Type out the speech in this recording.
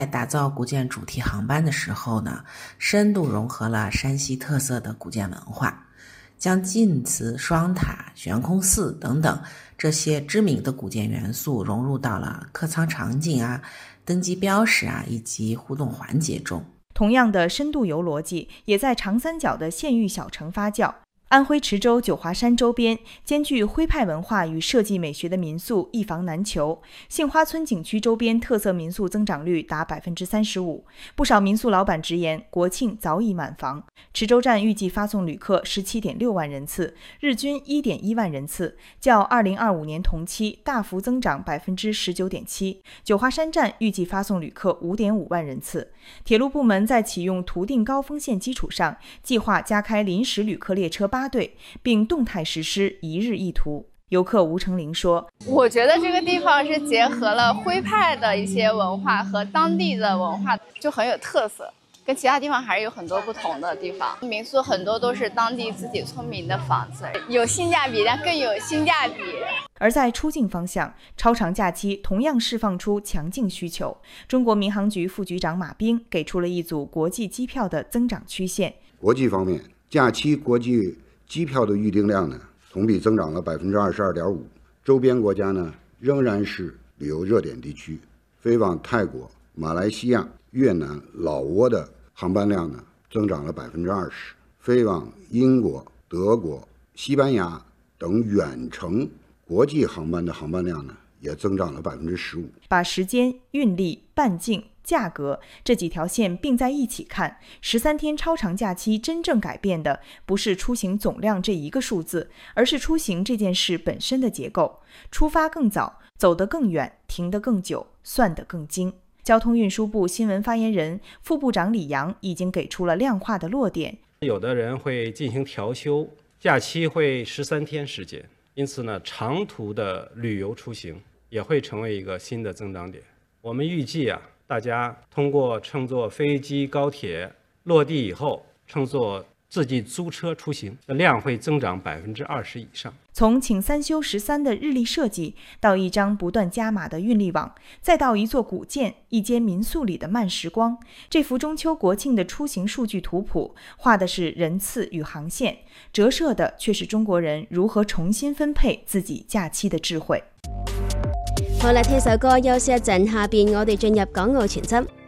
在打造古建主题航班的时候呢，深度融合了山西特色的古建文化，将晋祠、双塔、悬空寺等等这些知名的古建元素融入到了客舱场景啊、登机标识啊以及互动环节中。 同样的深度游逻辑也在长三角的县域小城发酵。安徽池州九华山周边兼具徽派文化与设计美学的民宿一房难求，杏花村景区周边特色民宿增长率达 35%， 不少民宿老板直言国庆早已满房。池州站预计发送旅客 17.6 万人次，日均 1.1 万人次，较2025年同期大幅增长 19.7%。 九华山站预计发送旅客 5.5 万人次。铁路部门在启用图定高峰线基础上，计划加开临时旅客列车8对，并动态实施一日一图。游客吴成林说：“ 我觉得这个地方是结合了徽派的一些文化和当地的文化，就很有特色，跟其他地方还是有很多不同的地方。民宿很多都是当地自己村民的房子，有性价比，但更有性价比。” 而在出境方向，超长假期同样释放出强劲需求。中国民航局副局长马斌给出了一组国际机票的增长曲线。 国际方面，假期国际机票的预订量呢，同比增长了 22.5%。周边国家呢，仍然是旅游热点地区。飞往泰国、马来西亚、越南、老挝的航班量呢，增长了 20%。飞往英国、德国、西班牙等远程国际航班的航班量呢，也增长了 15%。 把时间、运力、半径、价格这几条线并在一起看，13天超长假期真正改变的不是出行总量这一个数字，而是出行这件事本身的结构。出发更早，走得更远，停得更久，算得更精。交通运输部新闻发言人、副部长李阳已经给出了量化的落点。 有的人会进行调休，假期会13天时间，因此呢，长途的旅游出行也会成为一个新的增长点。我们预计大家通过乘坐飞机、高铁落地以后，乘坐自己租车出行的量会增长20%以上。 从请3休13的日历设计，到一张不断加码的运力网，再到一座古建、一间民宿里的慢时光，这幅中秋国庆的出行数据图谱，画的是人次与航线，折射的却是中国人如何重新分配自己假期的智慧。 好啦，聽首歌休息一陣，下邊我哋進入港澳全真。